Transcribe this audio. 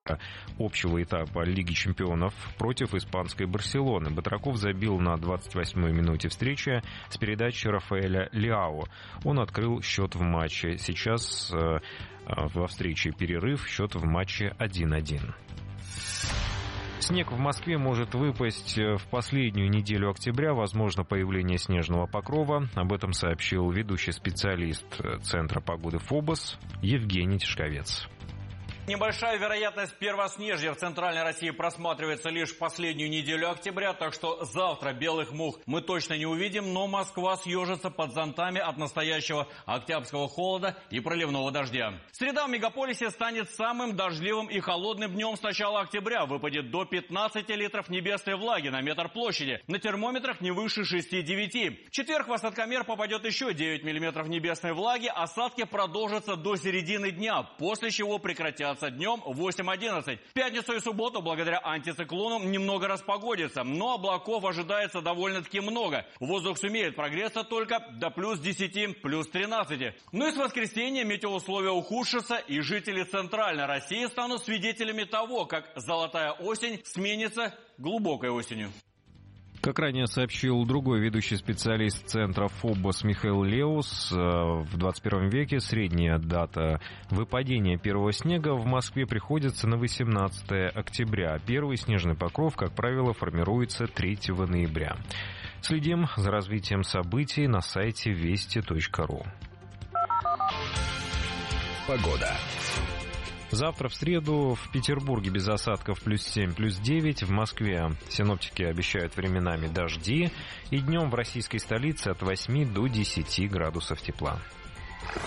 общего этапа Лиги чемпионов против испанской «Барселоны». Батраков забил на 28-й минуте встречи с передачи Рафаэля Леао. Он открыл счет в матче. Сейчас во встрече перерыв, счет в матче 1-1. Снег в Москве может выпасть в последнюю неделю октября. Возможно появление снежного покрова. Об этом сообщил ведущий специалист Центра погоды ФОБОС Евгений Тишковец. Небольшая вероятность первоснежья в Центральной России просматривается лишь в последнюю неделю октября, так что завтра белых мух мы точно не увидим, но Москва съежится под зонтами от настоящего октябрьского холода и проливного дождя. Среда в мегаполисе станет самым дождливым и холодным днем с начала октября. Выпадет до 15 литров небесной влаги на метр площади. На термометрах не выше 6-9. В четверг в осадкомер попадет еще 9 миллиметров небесной влаги. Осадки продолжатся до середины дня, после чего прекратятся днем 8-11. В пятницу и субботу благодаря антициклону немного распогодится, но облаков ожидается довольно-таки много. Воздух сумеет прогреться только до плюс 10, плюс 13. Ну и с воскресенья метеоусловия ухудшатся, и жители Центральной России станут свидетелями того, как золотая осень сменится глубокой осенью. Как ранее сообщил другой ведущий специалист Центра ФОБОС Михаил Леус, в 21 веке средняя дата выпадения первого снега в Москве приходится на 18 октября. Первый снежный покров, как правило, формируется 3 ноября. Следим за развитием событий на сайте вести.ру. Погода. Завтра в среду в Петербурге без осадков плюс 7, плюс 9. В Москве синоптики обещают временами дожди. И днем в российской столице от 8 до 10 градусов тепла.